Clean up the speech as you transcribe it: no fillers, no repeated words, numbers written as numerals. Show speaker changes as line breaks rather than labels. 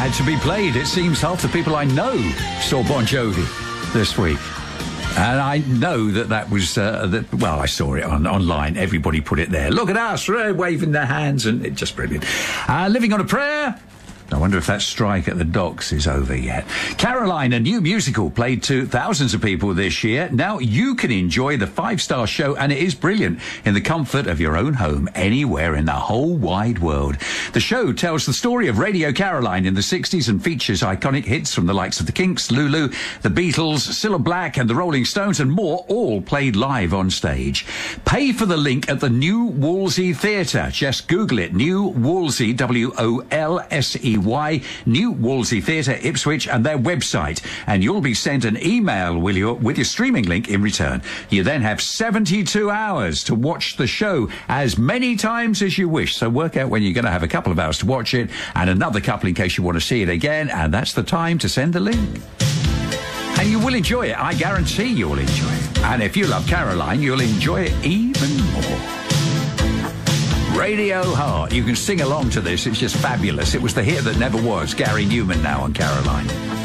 had to be played. It seems half the people I know saw Bon Jovi this week. And I know that was, well, I saw it online. Everybody put it there. Look at us, waving their hands, and it's just brilliant. Living on a Prayer. I wonder if that strike at the docks is over yet. Caroline, a new musical played to thousands of people this year. Now you can enjoy the 5-star show, and it is brilliant, in the comfort of your own home, anywhere in the whole wide world. The show tells the story of Radio Caroline in the 60s and features iconic hits from the likes of the Kinks, Lulu, the Beatles, Cilla Black and the Rolling Stones and more, all played live on stage. Pay for the link at the New Wolsey Theatre. Just Google it. New Wolsey, W-O-L-S-E-Y, New Wolsey Theatre, Ipswich, and their website, and you'll be sent an email with your streaming link in return. You then have 72 hours to watch the show as many times as you wish, so work out when you're going to have a couple of hours to watch it and another couple in case you want to see it again, and that's the time to send the link. And you will enjoy it. I guarantee you'll enjoy it. And if you love Caroline, you'll enjoy it even more. Radio Heart. You can sing along to this. It's just fabulous. It was the hit that never was. Gary Newman now on Caroline.